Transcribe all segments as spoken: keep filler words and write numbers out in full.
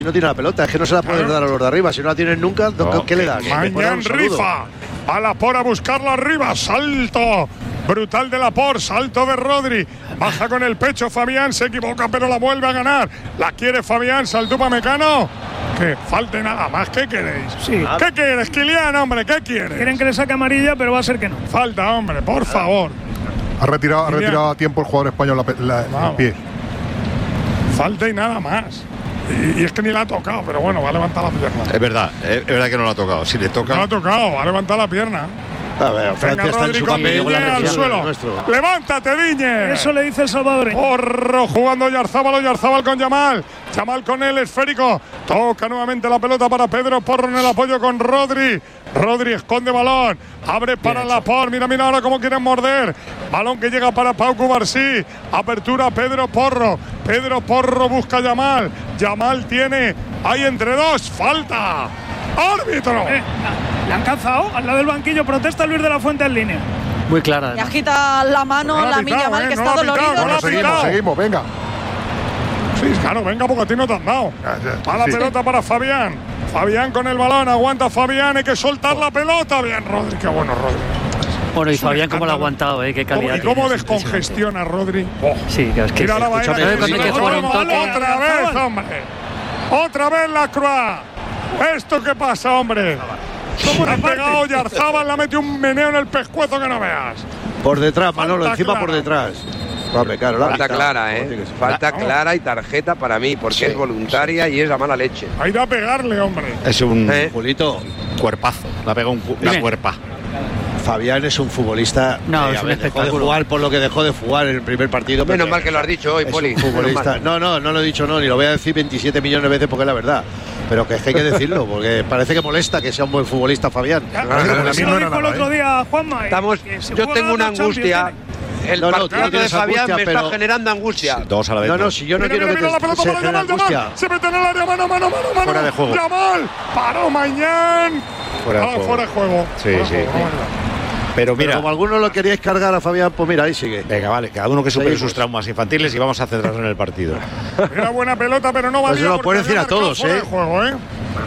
No tiene la pelota, es que no se la puedes dar a los de arriba. Si no la tienes nunca, no, ¿qué le das? Mañana rifa. A Laporte a buscarla arriba. Salto brutal de Laporte. Salto de Rodri. Baja con el pecho Fabián. Se equivoca, pero la vuelve a ganar. La quiere Fabián. Saltó Upamecano. Que falte nada más. ¿Qué queréis? Sí. ¿Qué quieres, Kylian, hombre? ¿Qué quieres? Quieren que le saque amarilla, pero va a ser que no. Falta, hombre, por favor. Ha retirado, ha retirado a tiempo el jugador español la, la, el pie. Falta y nada más. Y, y es que ni la ha tocado, pero bueno, va a levantar la pierna. Es verdad, es verdad que no la ha tocado. Si le toca. No la ha tocado, va a levantar la pierna. A ver, Francia está en su papel con la al suelo. ¡Levántate, Diñe! Eso le dice el Salvador. Porro jugando Oyarzábal, Oyarzábal con Yamal. Yamal con el esférico. Toca nuevamente la pelota para Pedro Porro en el apoyo con Rodri. Rodri esconde balón. Abre para Laporte. Mira, mira ahora cómo quieren morder. Balón que llega para Pau Cubarsí. Apertura Pedro Porro. Pedro Porro busca a Yamal. Yamal tiene. Hay entre dos. Falta. ¡Árbitro! Eh, le han cazado. Al lado del banquillo protesta Luis de la Fuente en línea. Muy clara. Y agita la mano, la milla mal, que está dolorido. Bueno, seguimos, seguimos, venga. Sí, claro, venga, porque a ti no te han dado. A la sí. pelota para Fabián. Fabián con el balón, aguanta Fabián, hay que soltar la pelota. Bien, Rodri, qué bueno, Rodri. Bueno, y Fabián cómo lo ha aguantado, ¿eh? Qué calidad. ¿Y cómo tiene, descongestiona Rodri? Oh. Sí, claro, es que Mira la vaina. otra, otra vez, hombre. Otra vez la Croix. ¿Esto qué pasa, hombre? ¿Cómo le ha pegado Oyarzábal? Le ha metido un meneo en el pescuezo que no veas. Por detrás, Manolo, Falta encima clara. por detrás. Hombre, claro, la Falta mitad, clara, ¿eh? Falta clara y tarjeta para mí, porque Sí, es voluntaria sí. y es la mala leche. Ha ido a pegarle, hombre. Es un ¿Eh? Julito, cuerpazo. Le ha pegado un, una Dime. cuerpa. Fabián es un futbolista. No, eh, es a un ver, dejó de espectáculo. jugar por lo que dejó de jugar en el primer partido. Menos pero mal que lo has dicho hoy, es Poli. un futbolista. No, no, no lo he dicho, no, ni lo voy a decir veintisiete millones de veces porque es la verdad. Pero que es que hay que decirlo, porque parece que molesta que sea un buen futbolista Fabián. Claro, Eso a mí lo no dijo el otro día Juanma. Estamos, que se yo juega tengo una la Champions, angustia. tiene. El No, no, tú partido de tienes Fabián angustia, me pero- está generando angustia. Dos a la vez. No, no, si yo no Mira, quiero mira, que mira la te pelota se para genere Yamal, Yamal. angustia. Se mete en el área, mano, mano, mano, mano. Fuera de juego. Yamal, paró Mañán. Fuera de Ah, juego. fuera de juego. Sí, Fuera de sí. juego, no vale. Pero Pero mira. como algunos lo queríais cargar a Fabián, pues mira, ahí sigue. Venga, vale, cada uno que supere Seguimos. sus traumas infantiles y vamos a centrarnos en el partido. Era buena pelota, pero no valía. Pues se lo porque puedes decir había a todos, marcado fuera ¿eh? de juego, ¿eh?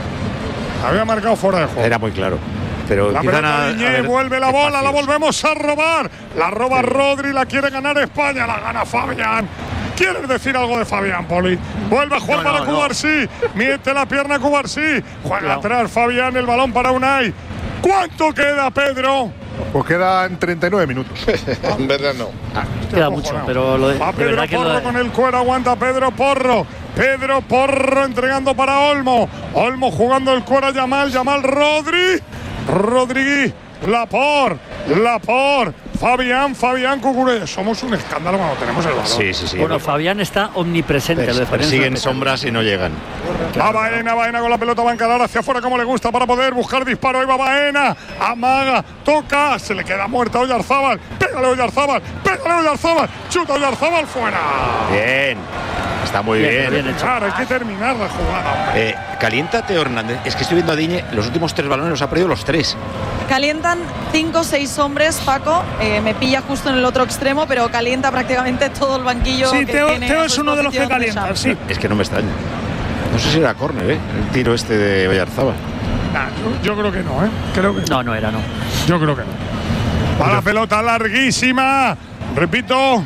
Había marcado fuera de juego. Era muy claro. Pero La empiezan pelota a, de a Diñé, ver vuelve la bola, la espacios. volvemos a robar. La roba Rodri, la quiere ganar España, la gana Fabián. ¿Quieres decir algo de Fabián, Poli? Vuelve a jugar No, no, para no. Cubarsí. Miete la pierna Cubarsí. Juega atrás Fabián, el balón para Unai. ¿Cuánto queda, Pedro? Pues quedan treinta y nueve minutos. En verdad no. Queda mucho, pero lo de, Va de Pedro verdad que Porro lo con el cuero, aguanta Pedro Porro. Pedro Porro entregando para Olmo. Olmo jugando el cuero a Yamal, Yamal Rodri. Rodri, Laporte, Laporte, Fabián, Fabián Cucurella. Somos un escándalo cuando tenemos el balón. Sí, sí, sí. Bueno, Fabián está omnipresente. lo de Fabián es Persiguen una sombras y no llegan. Va Baena, Baena con la pelota, va a encarar hacia afuera como le gusta para poder buscar disparo. Ahí va Baena, amaga, toca, se le queda muerta a Oyarzábal. Pégale Oyarzábal, pégale Oyarzábal, chuta Oyarzábal fuera. Bien. Está muy Bien, bien. bien hecho. Claro, hay que terminar la jugada. hombre. Eh, calienta Teo Hernández. Es que estoy viendo a Diñe, los últimos tres balones los ha perdido los tres. Calientan cinco o seis hombres, Paco. Eh, me pilla justo en el otro extremo, pero calienta prácticamente todo el banquillo. Sí, que Teo, tiene Teo a es su uno de los que disposición calientan, Xavi. sí. Es que no me extraña. No sé si era córner, ¿eh? El tiro este de Oyarzábal. Nah, yo, yo creo que no, ¿eh? Creo que no. No, no era, no. Yo creo que no. Va la pelota larguísima. Repito,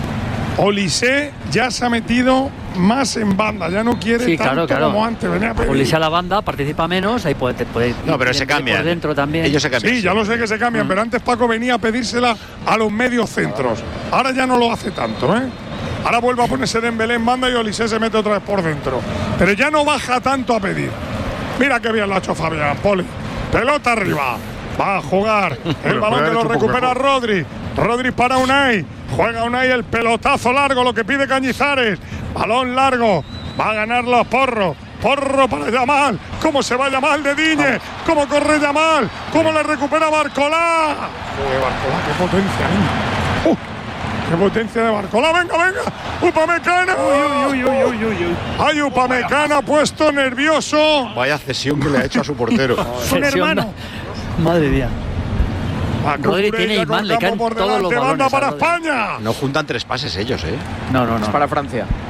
Olise ya se ha metido más en banda, ya no quiere Sí, tanto claro, claro. como antes. Venía a pedir. Ulisse a la banda, participa menos, ahí puede, puede No, pero se ir cambian. por dentro también. Ellos se cambian. Sí, ya lo sé que se cambian, Mm. pero antes Paco venía a pedírsela a los medios centros. Ahora ya no lo hace tanto, ¿eh? Ahora vuelve a ponerse Dembélé en banda y Olise se mete otra vez por dentro. Pero ya no baja tanto a pedir. Mira qué bien lo ha hecho Fabián, Poli. Pelota arriba. Va a jugar. El balón que lo recupera Rodri. Rodri para Unai. Juega Unai el pelotazo largo, lo que pide Cañizares. Balón largo. Va a ganar los Porro. Porro para Yamal. ¿Cómo se va Yamal de Diñe? ¿Cómo corre Yamal? ¿Cómo le recupera Barcolá? Uy, Barcolá, qué potencia, niño. Uh, ¡Qué potencia de Barcolá! ¡Venga, venga! ¡Upamecano! Uy, uy, uy, uy, uy, uy. ¡Ay, Upamecano ha puesto nervioso! Vaya cesión que le ha hecho a su portero. Un hermano. Madre mía. A Rodri tiene Cucurella imán, con le campo caen por todos los delante, banda balones para a Rodri. España. No juntan tres pases ellos, ¿eh? No, no, no. Para Francia.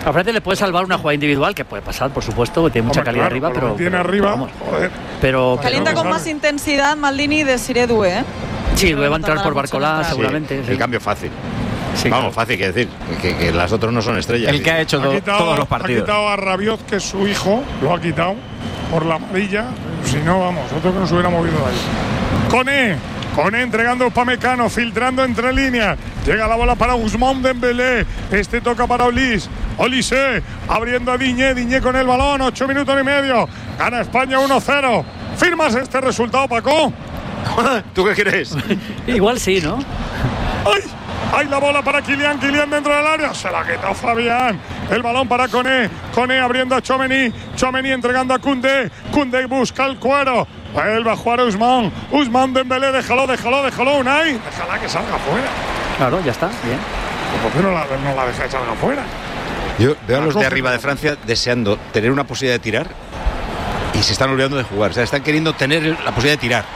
A Francia le puede salvar una jugada individual, que puede pasar, por supuesto, que tiene mucha Hombre, calidad claro, arriba, pero. tiene pero, arriba, vamos, joder. pero Calienta pero- con más intensidad Maldini de Siré Doué, ¿eh? Sí, Creo que va a no entrar tardará por mucho en Barcolá, entrar. seguramente. Sí, sí. el cambio fácil. Sí, Vamos, claro. fácil que decir. Que, que las otras no son estrellas. El que ha hecho Ha to- quitado, todos los ha partidos. quitado a Rabiot, que es su hijo, lo ha quitado por la amarilla. Si no, vamos, otro que no se hubiera movido de ahí. Koné, Koné entregando a Upamecano, filtrando entre líneas. Llega la bola para Ousmane Dembélé. Este toca para Olis. Olise abriendo a Diñé. Diñé con el balón. Ocho minutos y medio. Gana España uno cero. ¿Firmas este resultado, Paco? ¿Tú qué crees? Igual sí, ¿no? ¡Ay! ¡Ay, la bola para Kylian! Kylian dentro del área. Se la quitó Fabián. El balón para Koné. Koné abriendo a Tchouaméni. Tchouaméni entregando a Koundé. Koundé busca el cuero. Vuelve a jugar Ousmane. Ousmane Dembélé. Déjalo, déjalo, déjalo. Unai. Déjala que salga fuera. Claro, ya está, bien. ¿Por qué no la, no la deja que salga fuera? Yo veo a La los de coge, arriba de ¿no? Francia deseando tener una posibilidad de tirar y se están olvidando de jugar. O sea, están queriendo tener la posibilidad de tirar.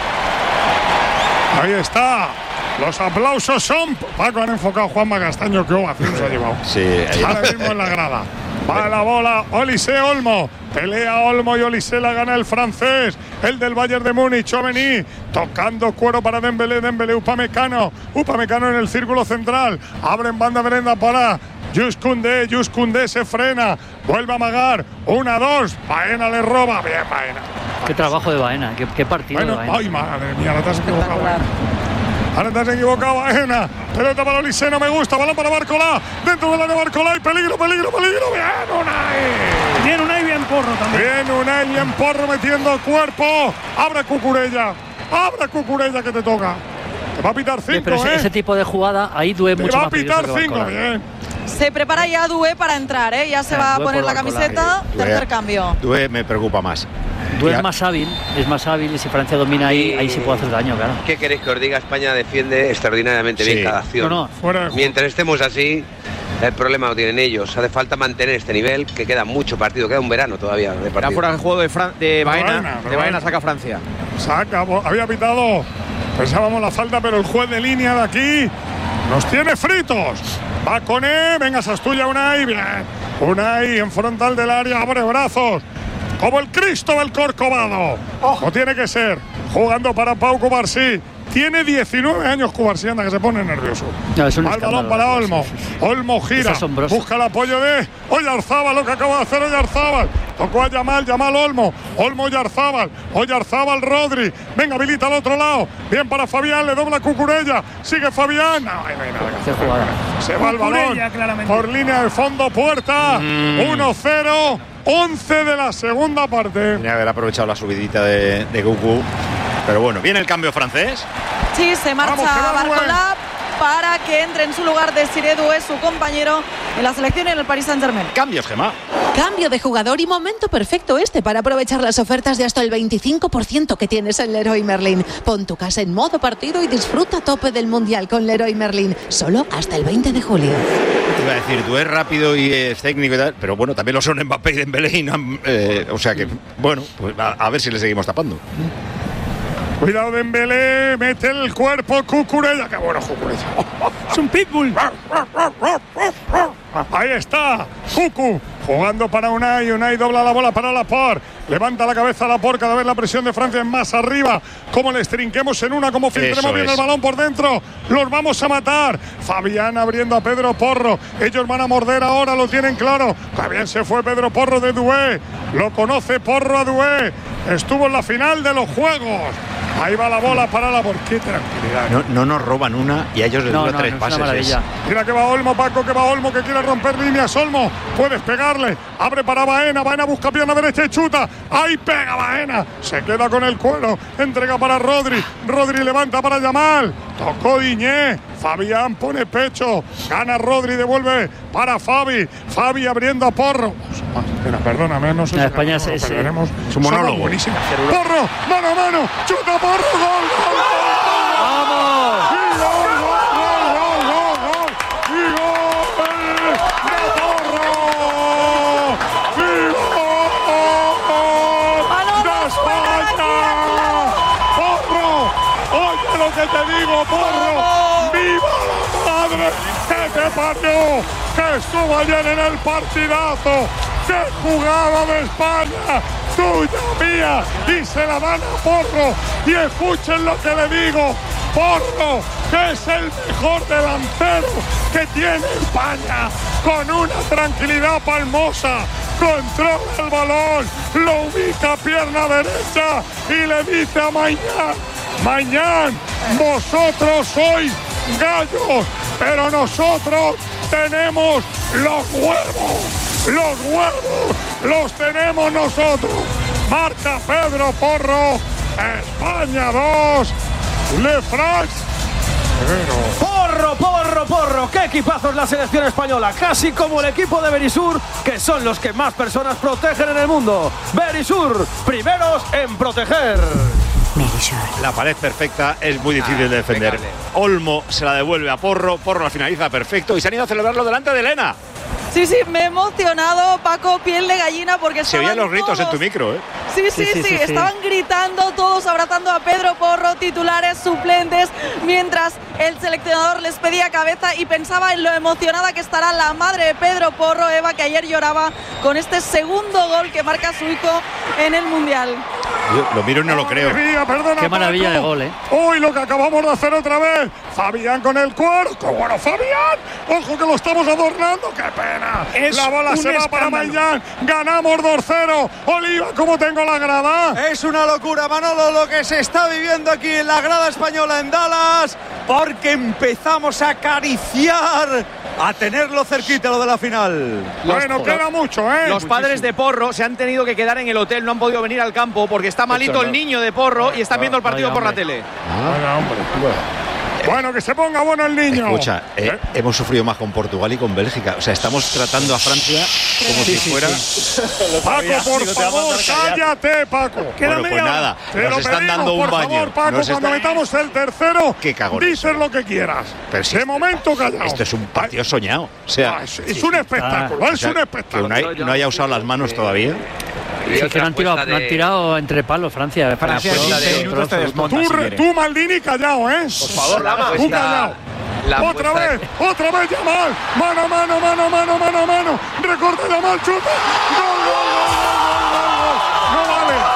Ahí está. Los aplausos son. Paco, han enfocado a Juanma Castaño. Qué ovación se ha llevado. Sí, ahí. Ahora mismo en la grada. Va la bola, Olise Olmo. Pelea Olmo y Olise la gana el francés. El del Bayern de Múnich, Tchouaméni. Tocando cuero para Dembélé, Dembélé, Upamecano. Upamecano en el círculo central. Abre en banda Brenda para Jules Koundé. Jules Koundé se frena. Vuelve a amagar. Una, dos. Baena le roba. Bien, Baena. Qué trabajo de Baena, qué, qué partido Bueno, de Baena. ay, madre mía, ahora te has equivocado. Espectacular. Ahora te has equivocado, Baena. Pelota para Olise, no me gusta. Balón para Barcolá. Dentro del área Barcolá. Y peligro, peligro, peligro. Bien, Unai. Bien, Unai, bien Porro también. Bien, Unai, bien Porro metiendo cuerpo. Abre Cucurella. Abre Cucurella que te toca. Te va a pitar Sí, cinco, pero ese, ¿eh? ese tipo de jugada ahí duele Te mucho va a más peligroso pitar que cinco. Barcola. Bien. Se prepara ya Doué para entrar, ¿eh? Ya se Eh, va a Doué poner por la Barcola. camiseta. Sí, Tercer Doué- cambio. Doué me preocupa más. Doué Ya- es más hábil, es más hábil y si Francia domina ahí, ahí sí puede hacer daño, claro. ¿Qué queréis que os diga? España defiende extraordinariamente Sí. bien cada acción. No, no, Fuera de juego. Mientras estemos así, el problema lo tienen ellos. Hace falta mantener este nivel, que queda mucho partido, queda un verano todavía de Era partido. fuera de juego de, Fran de Baena. Baena, De Baena. Baena saca Francia. Saca, bo- había pitado. Pensábamos la falta, pero el juez de línea de aquí nos tiene fritos. Va con él. Venga, Sastulla, Unai. Bien. Unai en frontal del área. Abre brazos. Como el Cristo del Corcovado. Como tiene que ser. Jugando para Pau Cubarsí. Tiene diecinueve años Cubarsí, anda que se pone nervioso. No, es un Va el balón escándalo, para sí, Olmo. sí, sí. Olmo gira. Es asombroso. Busca el apoyo de Oyarzábal, lo que acaba de hacer Oyarzábal. Tocó a Yamal, Yamal Olmo. Olmo Oyarzábal. Oyarzábal Rodri. Venga, habilita al otro lado. Bien para Fabián, le dobla Cucurella. Sigue Fabián. No, ahí no hay nada que hacer. qué jugada. Se va el balón Cucurella, claramente. por línea de fondo, puerta. uno cero. once de la segunda parte. Tenía que haber aprovechado la subidita de, de Goku. Pero bueno, viene el cambio francés. Sí, se marcha Vamos, que va Barcolá para que entre en su lugar de Siré Doué, su compañero en la selección y en el Paris Saint-Germain. Cambios, Gemma. Cambio de jugador y momento perfecto este para aprovechar las ofertas de hasta el veinticinco por ciento que tienes en Leroy Merlin. Pon tu casa en modo partido y disfruta a tope del Mundial con Leroy Merlin. Solo hasta el veinte de julio. Te iba a decir, tú eres rápido y es técnico y tal, pero bueno, también lo son Mbappé y Dembélé y Nam- eh, o sea que, bueno, pues a, a ver si le seguimos tapando. Cuidado Dembélé, mete el cuerpo Cucurella. Qué bueno Cucurella. Es un pitbull. Ahí está, Cucu, jugando para Unai. Unai dobla la bola para Laporte. Levanta la cabeza Laporte, cada vez la presión de Francia es más arriba. Como les trinquemos en una, como filtremos Eso bien es. el balón por dentro. Los vamos a matar. Fabián abriendo a Pedro Porro. Ellos van a morder ahora, lo tienen claro. Qué bien se fue Pedro Porro de Doué. Lo conoce Porro a Doué. Estuvo en la final de los Juegos. Ahí va la bola para Laporte. Qué tranquilidad. No, no nos roban una y a ellos les No, dura no, tres no, es una pases. maravilla. es- Mira que va Olmo, Paco, que va Olmo, que quiere romper líneas. Olmo, puedes pegarle. Abre para Baena. Baena busca pierna derecha y chuta. Ahí pega Baena. Se queda con el cuero. Entrega para Rodri. Rodri levanta para Yamal. Tocó Diñé. Fabián pone pecho. Gana Rodri, devuelve para Fabi. Fabi abriendo a Porro. Espera, perdóname, no sé La si España ganamos o es- es- perderemos. es un monólogo. Somos buenísimos. Porro, mano a mano. Chuta Porro. Gol, gol, gol. ¡Vamos! ¡Y gol, gol, gol, gol, gol! ¡Y gol de Porro! ¡Y gol de España! ¡Porro! ¡Oye lo que te digo, Porro! ¡Viva la madre que te parió! que estuvo ayer en el partidazo. ¡Qué jugada de España! ¡Tuya, mía! Y se la dan a Porro. Y escuchen lo que le digo. Porro, que es el mejor delantero que tiene España. Con una tranquilidad palmosa. Controla el balón. Lo ubica pierna derecha. Y le dice a Mañán. Mañán, vosotros sois gallos. Pero nosotros tenemos los huevos. Los huevos los tenemos nosotros. Marca Pedro Porro. España dos. Le France. Porro, porro, porro. Qué equipazo es la selección española. Casi como el equipo de Berisur, que son los que más personas protegen en el mundo. Berisur, primeros en proteger. La pared perfecta es muy difícil ah, de defender. Pegable. Olmo se la devuelve a Porro. Porro la finaliza perfecto y se han ido a celebrarlo delante de Elena. Sí, sí, me he emocionado, Paco, piel de gallina, porque se oían los gritos todos... en tu micro, ¿eh? Sí sí sí, sí, sí, sí, estaban gritando todos, abrazando a Pedro Porro, titulares, suplentes, mientras el seleccionador les pedía cabeza y pensaba en lo emocionada que estará la madre de Pedro Porro, Eva, que ayer lloraba con este segundo gol que marca su hijo en el Mundial. Yo lo miro y no lo creo. Mía, perdona, qué maravilla Paco. de gol, ¿eh? Uy, lo que acabamos de hacer otra vez. Fabián con el cuerpo. Bueno, Fabián. Ojo que lo estamos adornando. ¡Qué pena! Es la bola se va escándalo. para Mañán. Ganamos dos cero. Oliva, ¿cómo tengo la grada? Es una locura, Manolo, lo que se está viviendo aquí en la grada española en Dallas. Porque empezamos a acariciar, a tenerlo cerquita lo de la final. Bueno, los, queda mucho, ¿eh? Los padres de Porro se han tenido que quedar en el hotel, no han podido venir al campo porque está malito el niño de Porro y están viendo el partido por la tele. Vaya, hombre. Bueno, que se ponga bueno el niño. Escucha, eh, ¿Eh? hemos sufrido más con Portugal y con Bélgica. O sea, estamos tratando a Francia como sí, si sí, fuera. Sí. Paco, por favor, cállate, Paco. Bueno, pues nada, Te nos lo están pedimos, dando un por baño. favor, Paco, nos cuando está... metamos el tercero, Qué cagones. dices lo que quieras. Si de este, momento, callado. Esto es un partido soñado. O sea, ah, es, es un espectáculo, ah, es o sea, un espectáculo. Que Unai no haya usado las manos todavía. Sí, que no han, tirado, de... no han tirado entre palos Francia. Francia quince minutos te desmonta, tú, si tú, Maldini, callado, ¿eh? Por favor, Lama. Tú callado. La otra vez, de... otra vez Yamal. Mano, mano, mano, mano, mano, mano. Recorta Yamal, chuta. Gol, gol, gol, gol, gol.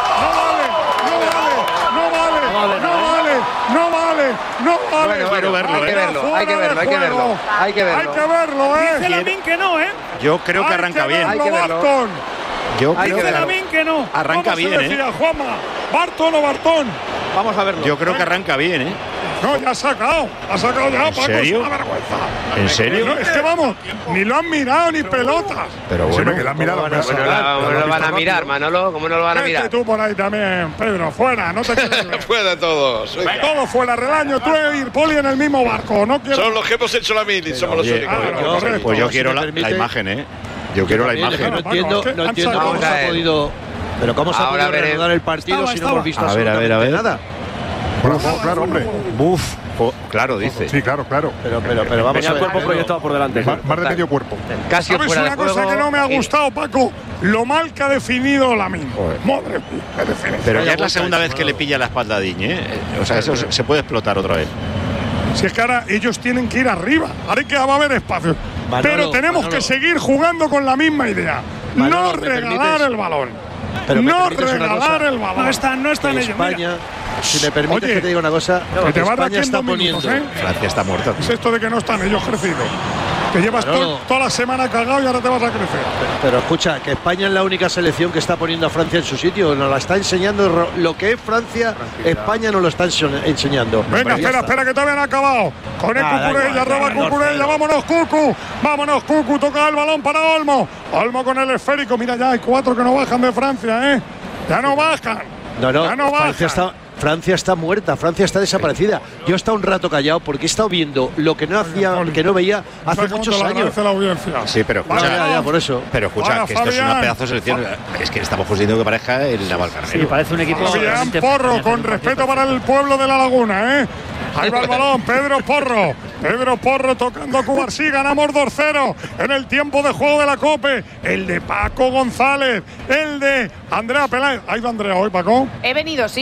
No vale, no vale, no vale, no vale, no vale, no vale, no vale. Bueno, bueno, verlo, hay, que verlo, hay que verlo, hay que verlo, hay que verlo. Hay que verlo, ¿eh? Dice Lamin que no, ¿eh? Yo creo que arranca hay que bien. Verlo, hay que verlo. Barton. Yo creo creo que Lamin que no. Arranca bien, se decía, ¿eh? Juanma, Barton o Bartón. Vamos a verlo. Yo creo que arranca bien, ¿eh? No, ya ha sacado. Ha sacado ya, ¿En Paco. serio? Es una vergüenza. ¿En serio? No, es que vamos, ni lo han mirado ni pelotas. Pero bueno, que lo han mirado. Bueno, bueno, ¿cómo no lo van a mirar, Manolo? ¿Cómo no lo van a mirar? Vete tú por ahí también, Pedro. Fuera, no te quedes. Fuera todos. Todo fuera, Relaño. Tú y Poli en el mismo barco. No quiero... Son los que hemos hecho la mili, somos Oye, los únicos. Ah, pues, pues yo quiero la, la imagen, ¿eh? Yo quiero la imagen. No entiendo, no entiendo cómo se ha podido. Pero cómo se ha podido reanudar el partido si no hemos visto a ver, a ver, a ver. nada. Claro, claro, hombre. Buf, claro, dice. Sí, claro, claro. Pero, pero, pero vamos Venía a ver. el cuerpo proyectado por delante. Más, más de medio cuerpo. Casi ¿Sabes fuera una de cosa juego? que no me ha gustado, Paco? Lo mal que ha definido Lamin. Madre mía, qué definición. Pero ya es la segunda vez que le pilla la espalda a Diñ, ¿eh? O sea, eso se puede explotar otra vez. Si es que ahora ellos tienen que ir arriba. Ahora que va a haber espacio. Manolo, pero tenemos Manolo. que seguir jugando con la misma idea. Manolo, no ¿me regalar permites? el balón. Pero me no permites una regalar cosa. el balón. No están, no están Que ellos. España, Mira. si me permites Oye, que te diga una cosa, que te vas de aquí España en está dos minutos, poniendo. ¿eh? Francia está muerta. Es esto de que no están ellos crecidos. Que llevas Manolo. to- toda la semana cagado y ahora te vas a crecer. Pero escucha, que España es la única selección que está poniendo a Francia en su sitio. Nos la está enseñando ro- lo que es Francia. España nos lo está ense- enseñando. Venga, Pues ya espera, está. espera, que todavía no ha acabado. Con el Ah, da Cucurella, igual, roba da igual, Cucurella. dos cero. Vámonos, Cucu. Vámonos, Cucu. Toca el balón para Olmo. Olmo con el esférico. Mira, ya hay cuatro que no bajan de Francia, ¿eh? Ya no bajan. No, no, ya no Francia bajan. está, Francia está muerta, Francia está desaparecida. Yo he estado un rato callado porque he estado viendo lo que no hacía, que no veía hace ¿Sabes cómo muchos te lo años. agradece la audiencia? Sí, pero Ya, escucha, ya, ya, por eso. pero escucha, Ahora, que esto es una Fabián. pedazo de selección. Es que estamos consiguiendo que parezca el Navalcarnero. Sí, parece un equipo. Fabián realmente Porro, España, con un respeto partido para el pueblo de la Laguna, ¿eh? Ahí va el balón, Pedro Porro. Pedro Porro tocando a Cubarsí, ganamos dos cero en el tiempo de juego de la COPE. El de Paco González, el de Andrea Peláez. Ahí va Andrea hoy, Paco. He venido, sí.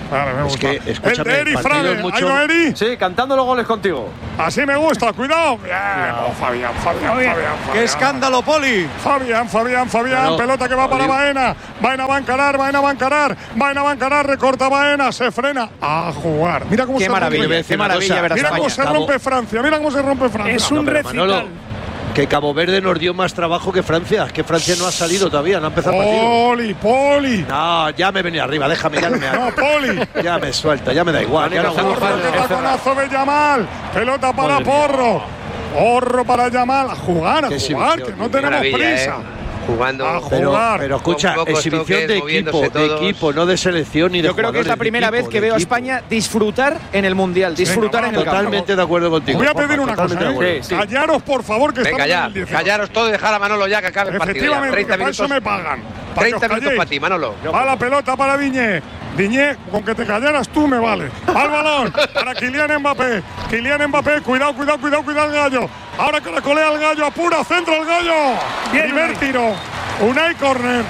Vale, me Es gusta. que, escúchame, el de Eri el partido Frade. es mucho- ¿Ha ido Eri? Sí, cantando los goles contigo. Así me gusta, cuidado. Bien, oh, Fabián, Fabián, Fabián, Fabián. ¡Qué escándalo, Poli! Fabián, Fabián, Fabián, Claro. pelota que va para Oye. Baena. Baena va a encarar, Baena va a encarar. Baena va a encarar, recorta Baena, se frena a jugar. Mira cómo Qué se maravilla, rompe. decir qué una maravilla cosa. ver a Mira cómo España. se rompe Francia, mira cómo se rompe Francia. Es un No, pero recital. Manolo, que Cabo Verde nos dio más trabajo que Francia. Es que Francia no ha salido todavía, no ha empezado el partido. Poli, Poli. No, ya me he venido arriba, déjame, ya no me No, Poli. Ya me suelta, ya me da igual. Ya no Porro, aguanto. que taconazo de Yamal. Pelota para Porro. Porro para Yamal. A jugar, a Qué jugar, exhibición, que no qué tenemos Maravilla, prisa. ¿eh? Jugando. A Pero, jugar. pero escucha, Con pocos exhibición toques, de equipo, moviéndose de todos. equipo, no de selección ni de Yo creo que es la jugadores, de primera equipo, vez que de veo a equipo. España disfrutar en el Mundial, disfrutar en el campo. Totalmente de acuerdo contigo. Voy a Juanma, pedir una cosa, totalmente de ¿eh? acuerdo. Sí, sí. Callaros, por favor, que Venga estamos ya, en el diecinueve. callaros todo y dejar a Manolo ya que acabe el partido. Ya. Efectivamente, treinta que para eso minutos. me pagan. Para que os treinta minutos calléis. para ti, Manolo. Va la pelota para Diñé. Diñé, con que te callaras tú me vale. Al balón para Kylian Mbappé. Kylian Mbappé, cuidado, cuidado, cuidado, cuidado el gallo. Ahora caracolea el gallo, apura, centro el gallo. Bien, Primer Unai. tiro. Unai corner.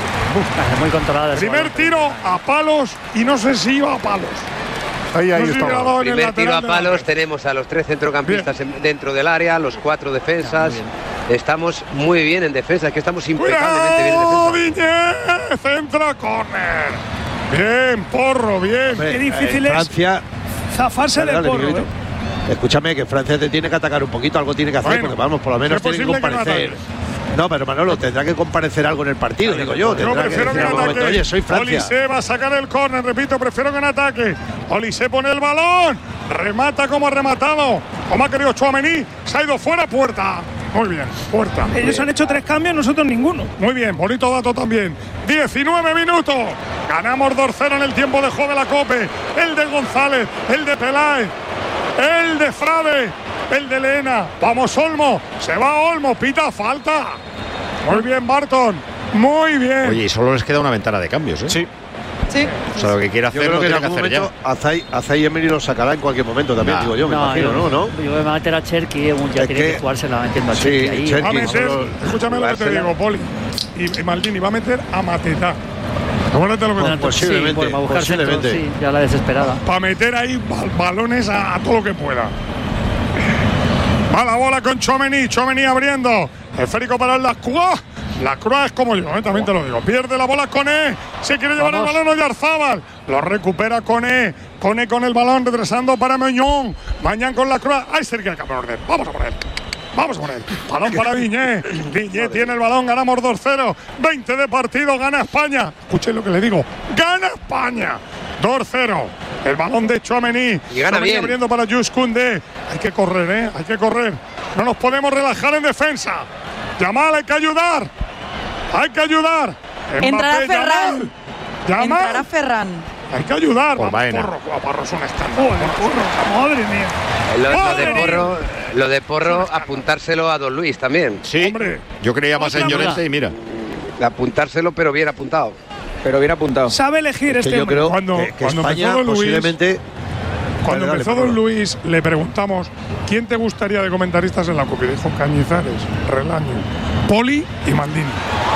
Uf, muy controlada. ese Primer balón. tiro a palos y no sé si iba a palos. Ahí, ahí No sé si le ha estaba. dado en el Primer tiro lateral a de la palos, red. tenemos a los tres centrocampistas en- dentro del área, los cuatro defensas. Estamos muy bien en defensa, es que estamos impecablemente bien en ¡Cuidado, defensa. Diñé! Centra corner. Bien, Porro, bien. Hombre, Qué difícil eh, es Francia, zafarse Dale, del dale, porro. Miguelito. ¿eh? Escúchame, que Francia te tiene que atacar un poquito, algo tiene que hacer, Bueno, porque vamos, por lo menos es tiene que posible que no comparecer. ataque. No, pero Manolo, tendrá que comparecer algo en el partido, digo yo. Yo Tendrá que prefiero que decir en en algún momento, ataque. oye, soy Francia. Olise va a sacar el córner, repito, prefiero que en ataque. Olise pone el balón, remata como ha rematado, como ha querido Tchouaméni, se ha ido fuera, puerta. Muy bien, puerta. Ellos han hecho tres cambios, nosotros ninguno. Muy bien, bonito dato también. diecinueve minutos. Ganamos dos cero en el tiempo de juego de la Cope. El de González, el de Peláez, el de Frade, el de Lena. Vamos, Olmo. Se va Olmo, pita falta. Muy bien, Barton. Muy bien. Oye, y solo les queda una ventana de cambios, ¿eh? Sí. Sí. O sea, lo que quiere Yo hacer creo lo que en tiene que algún hacer ya. momento Azai, Azai Emery lo sacará en cualquier momento también, Nah. digo yo, me No, imagino, yo, ¿no? ¿no? Yo voy a meter a Cherki, ya Es tiene que- que jugársela metiendo a Sí, Cherki ahí. Cherki. Va a meter, solo- escúchame lo que te digo, Poli. Y, y Maldini va a meter a Mateta. Acuérdate lo que Bueno, te entonces, posiblemente, sí, pues, va a buscar centros, posiblemente. sí, ya la desesperada. Para meter ahí bal- balones a, a todo lo que pueda. Va la bola con Tchouaméni, Tchouaméni abriendo. Esférico para el Lacroix. Lacroix es como yo, ¿eh? También te lo digo. Pierde la bola Koné. Se quiere llevar Vamos. el balón Oyarzábal. Lo recupera Koné. Koné con el balón, retrasando para Meñón. Mañán con Lacroix. Ahí cerca el campo de orden. Vamos a por él. Vamos a por él. Balón para Diñé. Diñé tiene el balón. Ganamos dos cero. veinte de partido. Gana España. Escuchen lo que le digo. Gana España. dos cero. El balón de Tchouaméni. Y gana Tchouaméni bien. abriendo para Jules Koundé. Hay que correr, ¿eh? Hay que correr. No nos podemos relajar en defensa. Yamal, hay que ayudar. Hay que ayudar. Entrará Mbappé, Ferran. Yamal. Yamal. Entrará Ferran. Hay que ayudar. Por Vamos, Baena. Porro. Guau, Porro es un escándalo. Joder, porro. Madre mía. Lo, lo de ¡Madre Porro, lo de Porro, apuntárselo a Don Luis también. Sí, Hombre. yo creía más en Otra Llorente y mira. Apuntárselo, pero bien apuntado. Pero bien apuntado. Sabe elegir Que este yo hombre. creo Cuando- que, que cuando España empezó Don Luis- posiblemente. Cuando Dale, dale, empezó por Don favor. Luis, le preguntamos quién te gustaría de comentaristas en la Copa. Y dijo Cañizares, Relaño, Poli y Maldini.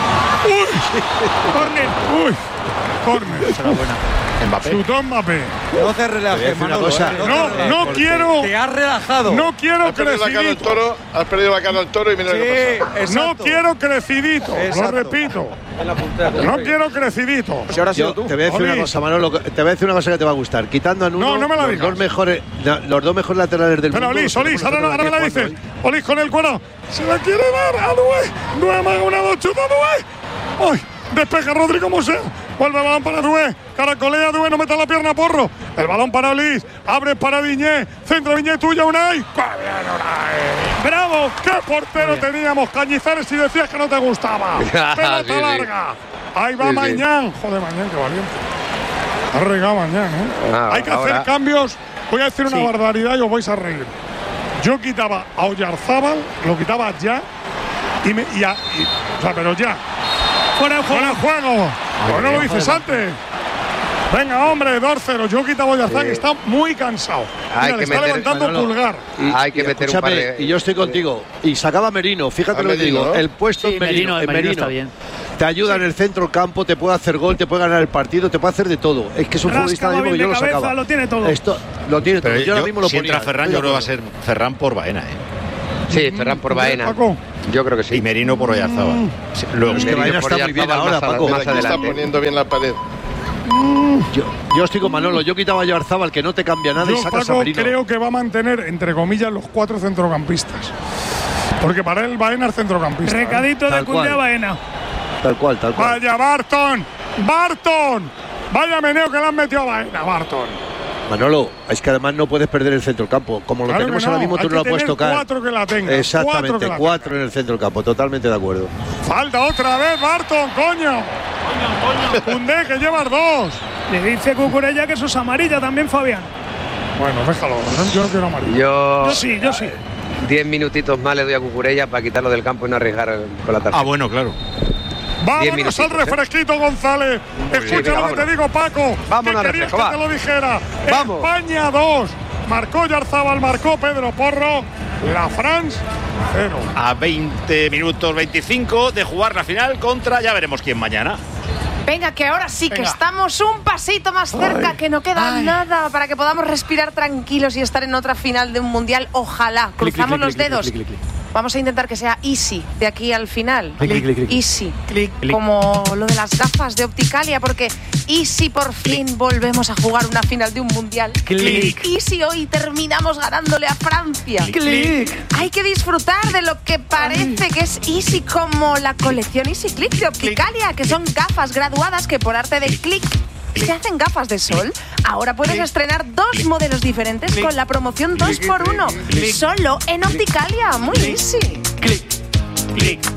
¡Uy! ¡Corner! ¡Uy! ¡Corner! Mbappé. Chutó Mbappé. No te Te voy a relajes, decir una Manolo. cosa. eh, te No, relajes, no porque quiero- Te has relajado. No quiero Has perdido la cara al crecidito. toro, has perdido la cara al toro y mira lo que Sí, pasa. exacto. No quiero crecidito. Lo Exacto. repito. En la puntera. No quiero crecidito. Si ahora has sido Yo tú. te voy a decir Oli. una cosa, Manolo, que- te voy a decir una cosa que te va a gustar. Quitando a Nuno, No, no me la los, digas. dos mejores, na- los dos mejores laterales del Pero mundo. Olís, los Olís, ahora, tenemos ahora me la nosotros dices. aquí jugando, Olís con el cuero. Se la quiere dar a Dué. Dué más una dos chuta Dué. ¡Ay! Despeja Rodri como sea. Vuelve el balón para Dué. Caracolea Dué, no meta la pierna Porro. El balón para Olís. Abre para Diñé. Centro Diñé tuya, Unai. ¡Qué bien, Unai! ¡Bravo! ¡Qué portero teníamos! Cañizares, y decías que no te gustaba. Pelota Sí, sí. larga. Ahí va Sí, sí. Mañán. Joder, Mañán, qué valiente. Ha regado Mañán, ¿eh? Ah, Hay que ahora- hacer cambios. Voy a decir una Sí. barbaridad y os vais a reír. Yo quitaba a Oyarzábal, lo quitaba ya. Y me. Y a- y- o sea, pero ya. Fuera de juego. ¡Fuera de juego! ¿Por qué no lo dices antes? Venga, hombre, dos cero. Yo quitaba a Oyarzábal, que está muy cansado. Hay Mira, le que está meter- levantando Manolo. pulgar. Y- Hay que y meter un par escúchame, de. Y yo estoy contigo. Y sacaba a Merino, fíjate A lo que te Merino, digo. ¿no? El puesto Sí, en Merino. Merino, en Merino Merino. está bien. Te ayuda en el centro del campo, te puede hacer gol, te puede ganar el partido, te puede hacer de todo. Es que es un futbolista mismo que yo lo sacaba. Lo tiene todo. Esto lo tiene todo. Pero yo, yo ahora mismo lo si ponía. entra Ferran, yo creo que va a ser Ferran por Baena, ¿eh? Sí, Ferran por Baena. Yo creo que sí. Y Merino por Oyarzabal. Mm. Luego es que Baena está muy bien ahora, Paco. Más adelante. Está poniendo bien la pared. Yo, yo estoy con Manolo. Yo quitaba a Oyarzabal, que no te cambia nada, yo, y sacas Paco, a Merino. creo que va a mantener, entre comillas, los cuatro centrocampistas. Porque para él Baena es centrocampista. Recadito ¿eh? de Cundé a Baena. Tal cual, tal cual. Vaya, Barton. Barton. Vaya meneo que le han metido a Baena, Barton. Manolo, es que además no puedes perder el centro del campo. Como lo Claro tenemos que no, ahora mismo, hay tú que no lo puedes tener tocar. cuatro que la tengan, Exactamente, cuatro que la cuatro en el centro del campo. Totalmente de acuerdo. Falta otra vez, Barton, coño. Cundé, que llevas dos. Le dice Cucurella que eso es amarilla también, Fabián. Bueno, déjalo. Yo no quiero amarilla. Yo, yo sí, yo sí. Diez minutitos más le doy a Cucurella para quitarlo del campo y no arriesgar con la tarjeta. Ah, bueno, claro. Vámonos al refresquito, ¿eh? González. Escucha bien, lo vámonos. que te digo, Paco. Vámonos, que querías refresco, que va. te lo dijera. Vamos. España dos. Marcó Oyarzabal, marcó Pedro Porro. La France cero. A veinte minutos veinticinco de jugar la final contra, ya veremos quién mañana. Venga, que ahora sí que Venga. estamos un pasito más cerca, Ay, que no queda ay. nada para que podamos respirar tranquilos y estar en otra final de un mundial. Ojalá. Clic, Cruzamos clic, los clic, dedos. clic, clic, clic, clic. Vamos a intentar que sea easy de aquí al final. Clic, clic, clic, clic. Easy. Clic, clic. Como lo de las gafas de Opticalia, porque easy por fin volvemos a jugar una final de un mundial. Clic. Easy hoy terminamos ganándole a Francia. Clic. Hay que disfrutar de lo que parece que es easy, como la colección Easy Click de Opticalia, que son gafas graduadas que por arte de clic se hacen gafas de sol. Ahora puedes estrenar dos modelos diferentes con la promoción dos por uno. Solo en Opticalia. Muy easy. Clic, clic,